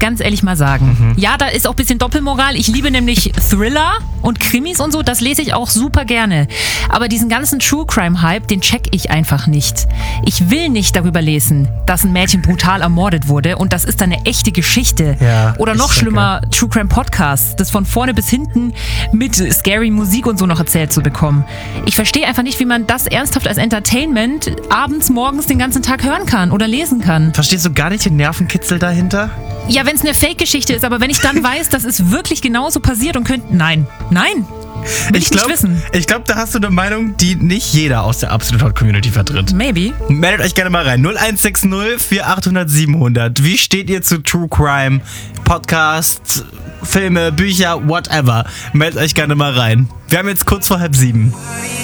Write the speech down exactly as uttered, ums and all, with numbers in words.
ganz ehrlich mal sagen. Mhm. Ja, da ist auch ein bisschen Doppelmoral. Ich liebe nämlich Thriller und Krimis und so, das lese ich auch super gerne. Aber diesen ganzen True-Crime-Hype, den check ich einfach nicht. Ich will nicht darüber lesen, dass ein Mädchen brutal ermordet wurde und das ist dann eine echte Geschichte. Ja, Oder noch schlimmer, True-Crime-Podcasts, das von vorne bis hinten mit scary Musik und so noch erzählt zu bekommen. Ich verstehe einfach nicht, wie man das ernsthaft als Entertainment abends, morgens den ganzen Tag hören kann oder lesen kann. Verstehst du gar nicht den Nervenkitzel dahinter? Ja, wenn es eine Fake-Geschichte ist, aber wenn ich dann weiß, dass es wirklich genauso passiert und könnte... Nein, nein, will ich, ich glaub, nicht wissen. Ich glaube, da hast du eine Meinung, die nicht jeder aus der Absolute Hot Community vertritt. Maybe. Meldet euch gerne mal rein. null eins sechs null vier acht null null sieben null null. Wie steht ihr zu True Crime? Podcasts, Filme, Bücher, whatever. Meldet euch gerne mal rein. Wir haben jetzt kurz vor halb sieben.